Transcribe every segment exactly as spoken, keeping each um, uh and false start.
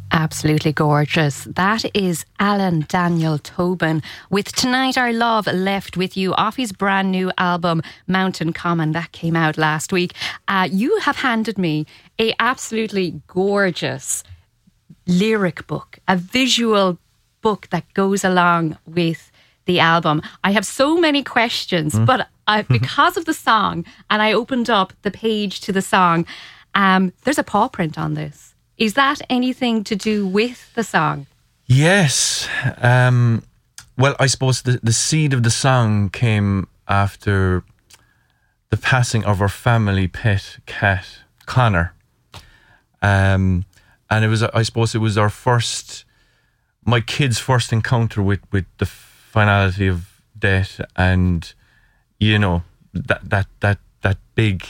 Absolutely gorgeous. That is Alan Daniel Tobin with Tonight Our Love Left With You off his brand new album Mountain Common that came out last week. Uh, you have handed me a absolutely gorgeous lyric book, a visual book that goes along with the album. I have so many questions, mm. but I, because of the song, and I opened up the page to the song, um, there's a paw print on this. Is that anything to do with the song? Yes. Um, well, I suppose the, the seed of the song came after the passing of our family pet cat, Connor. Um, and it was, I suppose it was our first, my kids' first encounter with, with the finality of death and, you know, that, that, that, that big,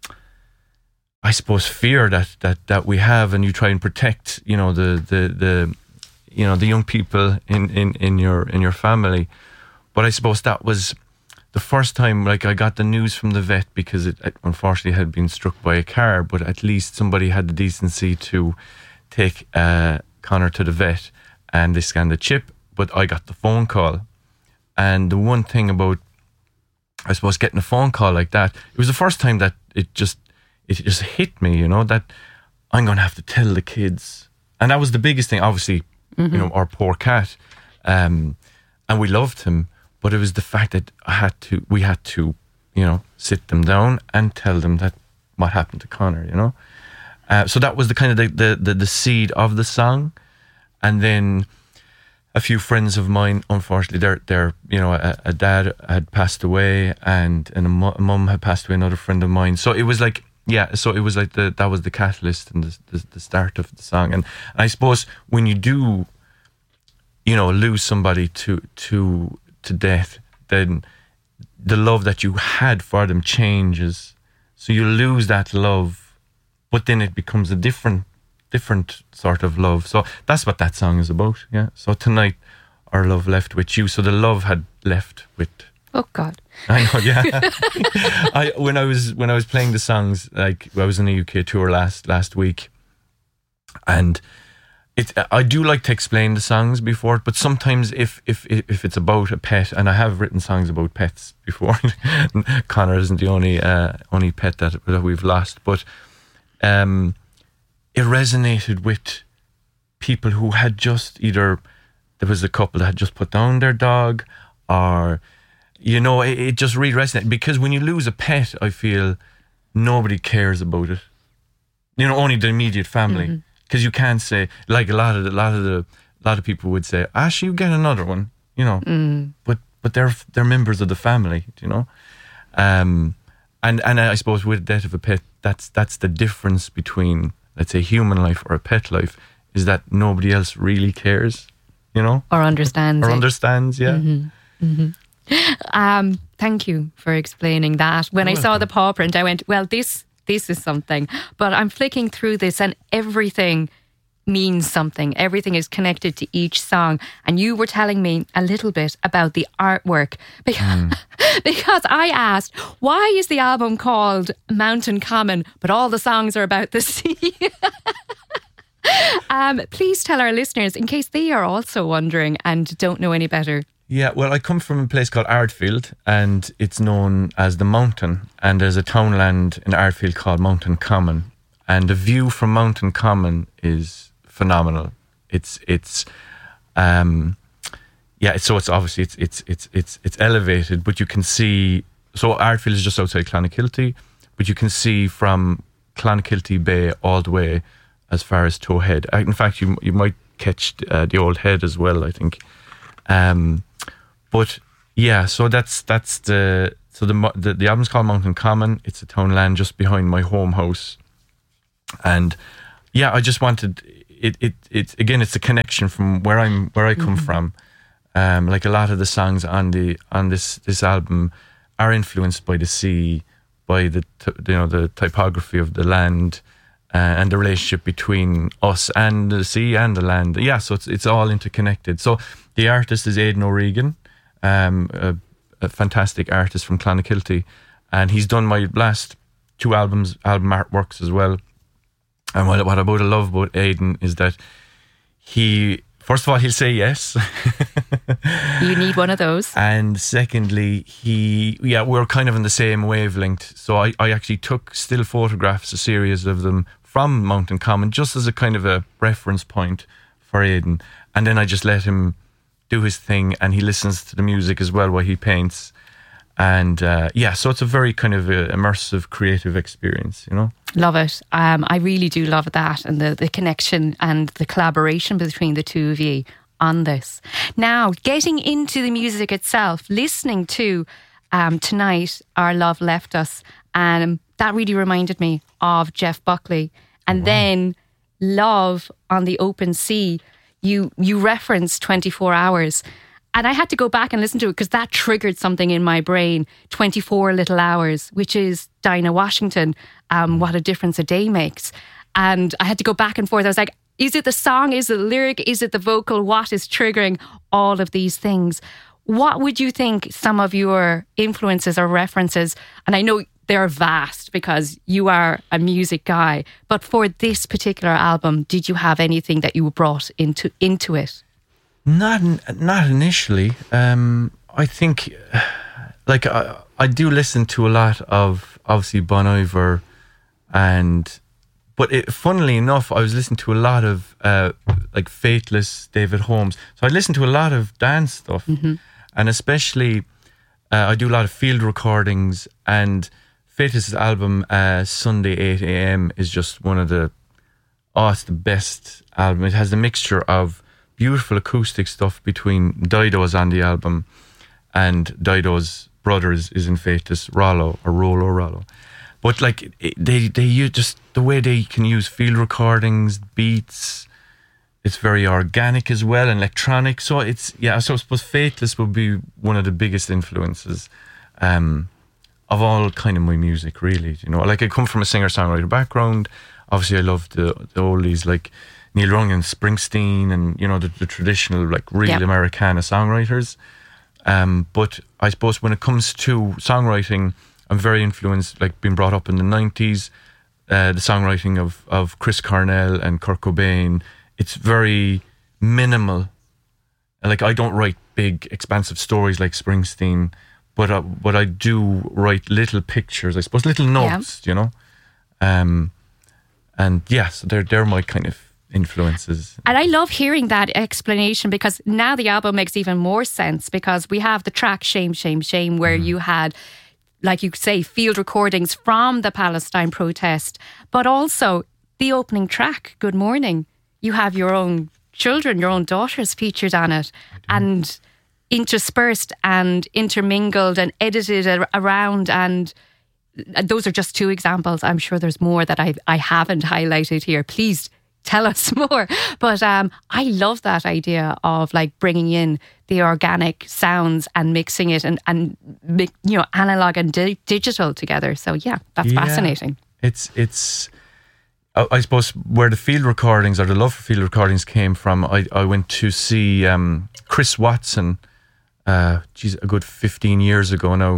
I suppose, fear that, that, that we have, and you try and protect, you know, the, the, the you know, the young people in, in, in your in your family. But I suppose that was the first time, like, I got the news from the vet, because it, it unfortunately had been struck by a car, but at least somebody had the decency to take uh, Connor to the vet, and they scanned the chip. But I got the phone call, and the one thing about, I suppose, getting a phone call like that, it was the first time that it just it just hit me, you know, that I'm going to have to tell the kids. And that was the biggest thing, obviously, mm-hmm. you know, our poor cat. Um, and we loved him, but it was the fact that I had to, we had to, you know, sit them down and tell them that what happened to Connor, you know. Uh, so that was the kind of the, the, the, the seed of the song. And then a few friends of mine, unfortunately, their their you know a, a dad had passed away, and and a mum had passed away, another friend of mine. So it was like, yeah, so it was like the that was the catalyst and the the, the start of the song. And I suppose when you do, you know, lose somebody to to to death, then the love that you had for them changes. So you lose that love, but then it becomes a different different sort of love. So that's what that song is about. Yeah. So Tonight Our Love Left With You. So the love had left with. Oh God. I know. Yeah. I when I was when I was playing the songs, like I was in a U K tour last last week, and it I do like to explain the songs before, but sometimes if if if it's about a pet, and I have written songs about pets before. Connor isn't the only uh, only pet that that we've lost, but um, it resonated with people who had just either, there was a couple that had just put down their dog, or, you know, it, it just really resonated. Because when you lose a pet, I feel nobody cares about it. You know, only the immediate family. Because mm-hmm. you can't say, like a lot of the, lot of the, a lot of people would say, Ash, you get another one, you know. Mm. But but they're they're members of the family, you know. Um, and and I suppose with the death of a pet, that's that's the difference between, let's say, human life or a pet life, is that nobody else really cares, you know? Or understands Or it. understands, yeah. Mm-hmm. Mm-hmm. Um, thank you for explaining that. When You're I welcome. saw the paw print, I went, well, this this is something. But I'm flicking through this and everything means something. Everything is connected to each song. And you were telling me a little bit about the artwork. Because, mm. because I asked, why is the album called Mountain Common, but all the songs are about the sea? um, please tell our listeners, in case they are also wondering and don't know any better. Yeah, well, I come from a place called Ardfield, and it's known as the Mountain. And there's a townland in Ardfield called Mountain Common. And the view from Mountain Common is phenomenal. It's it's um yeah, so it's obviously it's it's it's it's it's elevated, but you can see, so Ardfield is just outside Clonakilty, but you can see from Clonakilty Bay all the way as far as Towhead. In fact, you you might catch uh, the Old Head as well, I think. Um, but yeah, so that's that's the so the the, the album's called Mountain Common. It's a townland just behind my home house, and yeah, I just wanted it. It it again, it's a connection from where I'm where I come mm-hmm. from. Um, like a lot of the songs on the on this this album are influenced by the sea, by the you know the typography of the land, uh, and the relationship between us and the sea and the land. Yeah, so it's it's all interconnected. So the artist is Aidan O'Regan, um, a, a fantastic artist from Clonakilty, and he's done my last two albums album artworks as well. And what, what about I love about Aidan is that he, first of all, he'll say yes. You need one of those. And secondly, he, yeah, we're kind of in the same wavelength. So I, I actually took still photographs, a series of them from Mountain Common, just as a kind of a reference point for Aidan. And then I just let him do his thing, and he listens to the music as well while he paints. And uh, yeah, so it's a very kind of uh, immersive, creative experience, you know. Love it. Um, I really do love that, and the, the connection and the collaboration between the two of you on this. Now, getting into the music itself, listening to um, Tonight Our Love Left Us, and that really reminded me of Jeff Buckley. And wow. Then Love on the Open Sea, you you referenced twenty-four hours. And I had to go back and listen to it because that triggered something in my brain. twenty-four Little Hours, which is Dinah Washington, um, What a Difference a Day Makes. And I had to go back and forth. I was like, is it the song? Is it the lyric? Is it the vocal? What is triggering all of these things? What would you think some of your influences or references, and I know they're vast because you are a music guy, but for this particular album, did you have anything that you brought into into it? Not not initially. Um, I think, like, I, I do listen to a lot of, obviously, Bon Iver, and, but it, funnily enough, I was listening to a lot of, uh, like, Faithless, David Holmes. So I listened to a lot of dance stuff, mm-hmm. and especially, uh, I do a lot of field recordings, and Faithless' album, uh, Sunday eight a.m. is just one of the, oh, it's the best album. It has a mixture of beautiful acoustic stuff between Dido's on the album, and Dido's brother is, is in Faithless, Rollo, or Rollo Rollo. But like, it, they, they use just the way they can use field recordings, beats, it's very organic as well, and electronic. So it's, yeah, so I suppose Faithless would be one of the biggest influences um, of all kind of my music, really. You know, like, I come from a singer-songwriter background. Obviously, I love the, the oldies, like Neil Young and Springsteen, and, you know, the, the traditional, like, real yep. Americana songwriters. Um, but I suppose when it comes to songwriting, I'm very influenced, like, being brought up in the nineties, uh, the songwriting of, of Chris Cornell and Kurt Cobain. It's very minimal. Like, I don't write big, expansive stories like Springsteen, but uh, but I do write little pictures, I suppose, little notes, yeah. you know. Um, and yes, yeah, so they're they're my kind of influences. And I love hearing that explanation, because now the album makes even more sense, because we have the track Shame, Shame, Shame, where mm. you had, like you say, field recordings from the Palestine protest, but also the opening track, Good Morning. You have your own children, your own daughters featured on it, and interspersed and intermingled and edited around, and those are just two examples. I'm sure there's more that I I haven't highlighted here. Please tell us more. But um, I love that idea of, like, bringing in the organic sounds and mixing it and, and you know, analog and di- digital together. So yeah, that's yeah, fascinating. It's, it's, I suppose where the field recordings, or the love for field recordings, came from, I, I went to see um, Chris Watson, uh, geez, a good fifteen years ago now,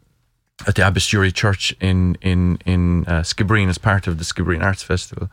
at the Abbotstory Church in, in, in uh, Skibbereen, as part of the Skibbereen Arts Festival.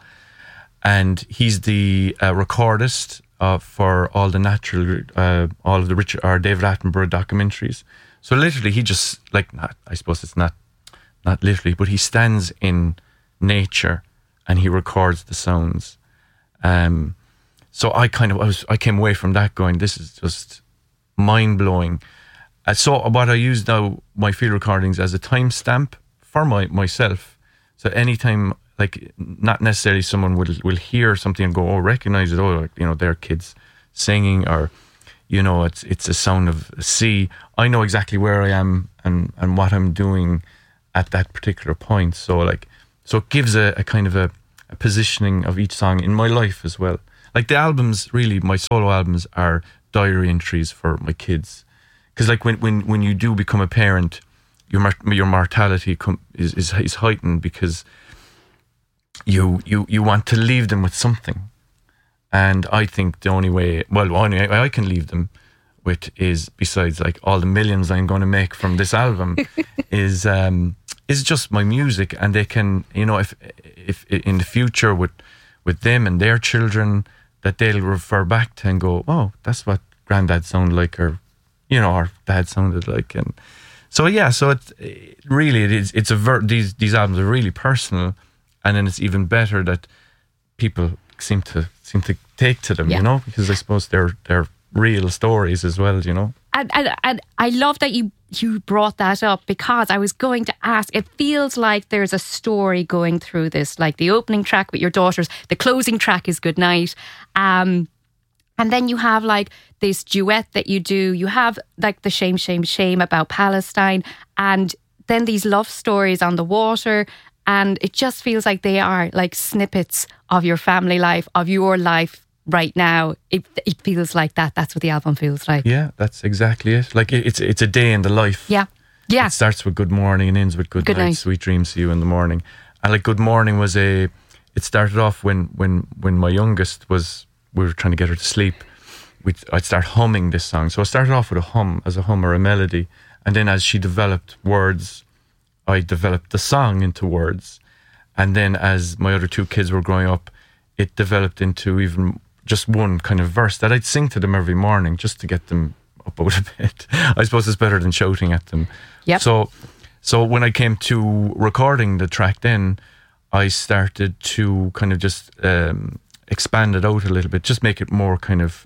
And he's the uh, recordist uh, for all the natural, uh, all of the Richard or David Attenborough documentaries. So literally, he just, like, not, I suppose it's not, not literally, but he stands in nature and he records the sounds. Um, so I kind of, I was, I came away from that going, this is just mind blowing. Uh, so what I use now, my field recordings, as a timestamp for my myself. So anytime, like, not necessarily someone will will hear something and go, oh, recognize it, oh, you know, they're kids singing, or, you know, it's it's a sound of a sea. I know exactly where I am and, and what I'm doing at that particular point. So, like, so it gives a, a kind of a, a positioning of each song in my life as well. Like, the albums, really, my solo albums are diary entries for my kids. Because, like, when, when, when you do become a parent, your your mortality com- is, is is heightened, because you you you want to leave them with something. And I think the only way, well, the only way I can leave them with is, besides, like, all the millions I'm going to make from this album, is um, is just my music. And they can, you know, if if in the future with with them and their children, that they'll refer back to and go, oh, that's what Granddad sounded like, or you know, or Dad sounded like. And so yeah, so it, it really it is. It's a ver- these these albums are really personal, and then it's even better that people seem to seem to take to them, yeah. you know, because I suppose they're they're real stories as well, you know. And, and, and I love that you you brought that up, because I was going to ask, it feels like there's a story going through this, like the opening track with your daughters, the closing track is Goodnight, um, and then you have like this duet that you do, you have like the Shame, Shame, Shame about Palestine, and then these love stories on the water, and it just feels like they are like snippets of your family life, of your life right now. It it feels like that. That's what the album feels like. Yeah, that's exactly it. Like it, it's it's a day in the life. Yeah, yeah. It starts with Good Morning and ends with Good, good night, night, Sweet Dreams to You in the Morning. And like Good Morning was a. It started off when when when my youngest was. We were trying to get her to sleep. We I'd start humming this song. So I started off with a hum as a hum or a melody, and then as she developed words, I developed the song into words, and then as my other two kids were growing up, it developed into even just one kind of verse that I'd sing to them every morning just to get them up out of bed. I suppose it's better than shouting at them. Yep. So, so when I came to recording the track, then I started to kind of just um, expand it out a little bit, just make it more kind of,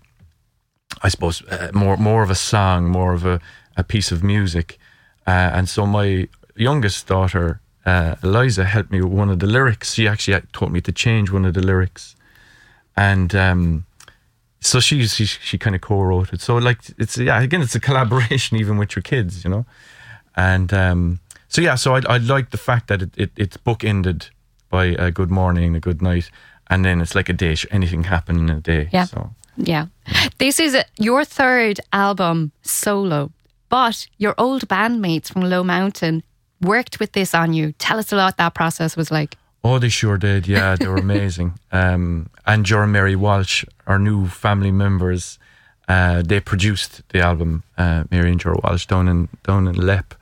I suppose, uh, more more of a song, more of a, a piece of music. Uh, and so my youngest daughter, uh, Eliza, helped me with one of the lyrics. She actually taught me to change one of the lyrics. And um, so she she, she kind of co-wrote it. So like it's yeah again it's a collaboration even with your kids, you know. And um, so yeah, so I I like the fact that it, it it's bookended by a good morning, a good night, and then it's like a day. Anything happen in a day. Yeah, so. yeah. This is a, your third album solo, but your old bandmates from Low Mountain worked with this on you. Tell us what that process was like. Oh, they sure did. Yeah, they were amazing. Um, and Joe and Mary Walsh, our new family members, uh, they produced the album. Uh, Mary and Joe Walsh down in down in Lepp.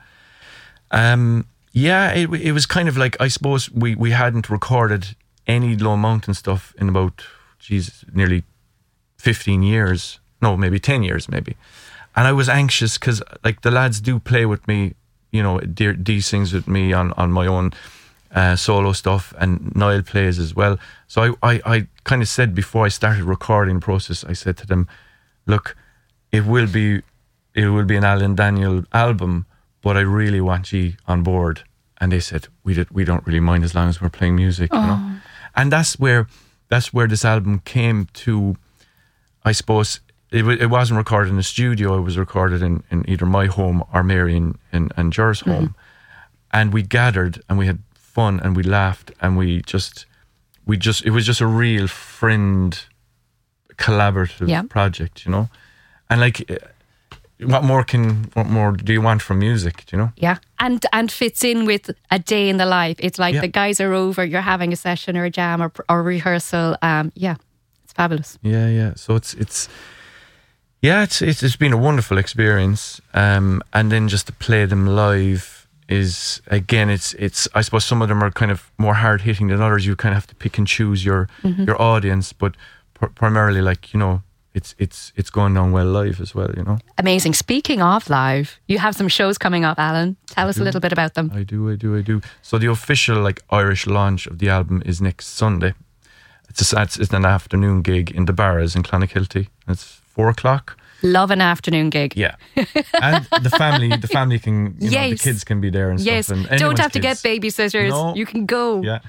Um, yeah, it it was kind of like, I suppose we we hadn't recorded any Low Mountain stuff in about, geez, nearly fifteen years. No, maybe ten years, maybe. And I was anxious because like the lads do play with me, you know, Dee sings with me on on my own. Uh, solo stuff, and Niall plays as well. So I, I, I kind of said before I started recording the process, I said to them, look, it will be it will be an Alan Daniel album, but I really want you on board. And they said, we did, we don't really mind as long as we're playing music, oh. you know. And that's where that's where this album came to. I suppose it, it wasn't recorded in the studio. It was recorded in, in either my home or Mary and, and, and Jer's home. Mm-hmm. And we gathered and we had fun and we laughed and we just we just it was just a real friend collaborative yeah. project, you know. And like, what more can what more do you want from music, you know? Yeah, and and fits in with a day in the life. It's like yeah. the guys are over, you're having a session or a jam or or rehearsal. Um, yeah, it's fabulous. Yeah, yeah. So it's it's yeah, it's it's, it's been a wonderful experience. Um, and then just to play them live. Is again, it's it's. I suppose some of them are kind of more hard hitting than others. You kind of have to pick and choose your mm-hmm. your audience, but pr- primarily, like, you know, it's it's it's going down well live as well. You know, amazing. Speaking of live, you have some shows coming up, Alan. Tell I us do. a little bit about them. I do, I do, I do. So the official like Irish launch of the album is next Sunday. It's a it's, it's an afternoon gig in the Barras in Clonakilty. It's four o'clock. Love an afternoon gig. Yeah, and the family, the family can, you know, yes. the kids can be there and yes. stuff. Yes, don't have kids. to get babysitters. No. You can go. Yeah,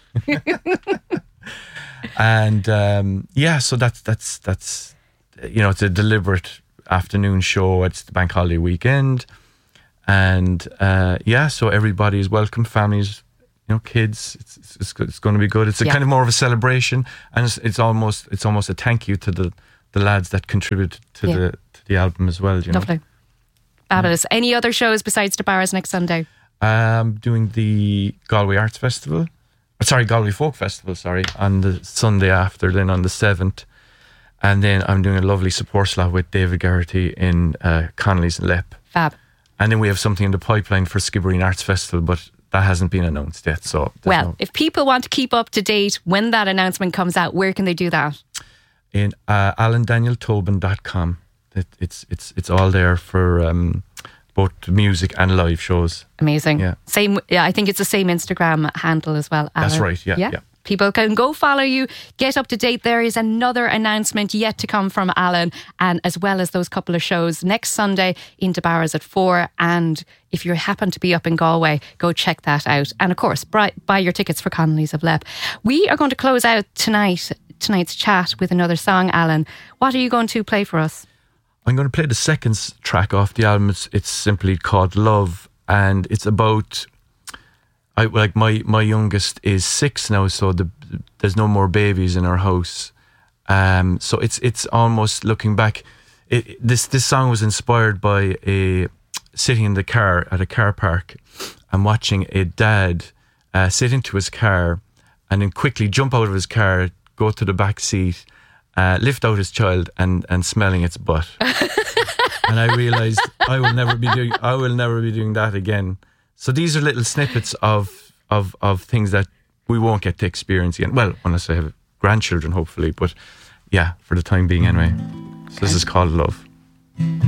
and um, yeah, so that's that's that's you know, it's a deliberate afternoon show. It's the bank holiday weekend, and uh, yeah, so everybody is welcome. Families, you know, kids. It's it's, it's, it's going to be good. It's a yeah. kind of more of a celebration, and it's, it's almost it's almost a thank you to the the lads that contributed to yeah. the. the album as well, you know. Lovely. Fabulous. Yeah. Any other shows besides the Barras next Sunday? I'm doing the Galway Arts Festival. Sorry, Galway Folk Festival, sorry, on the Sunday after, then on the seventh. And then I'm doing a lovely support slot with David Garrity in uh, Connolly's in Lepp. Fab. And then we have something in the pipeline for Skibbereen Arts Festival, but that hasn't been announced yet. So well, no... if people want to keep up to date when that announcement comes out, where can they do that? in uh, alan daniel tobin dot com. It, it's it's it's all there for um, both music and live shows. Amazing. Yeah. Same. Yeah, I think it's the same Instagram handle as well, Alan. That's right. Yeah. Yeah. yeah. People can go follow you, get up to date. There is another announcement yet to come from Alan, and as well as those couple of shows next Sunday in DeBarras at four. And if you happen to be up in Galway, go check that out. And of course, buy, buy your tickets for Connolly's of Leap. We are going to close out tonight tonight's chat with another song, Alan. What are you going to play for us? I'm going to play the second s- track off the album. It's, it's simply called Love, and it's about... I like my, my youngest is six now, so the, there's no more babies in our house. Um, so it's it's almost looking back. It, this this song was inspired by a sitting in the car at a car park and watching a dad uh, sit into his car and then quickly jump out of his car, go to the back seat, uh, lift out his child, and and smelling its butt. And I realised I will never be doing I will never be doing that again. So these are little snippets of, of of things that we won't get to experience again. Well, unless I have grandchildren, hopefully. But yeah, for the time being anyway. So this is called Love.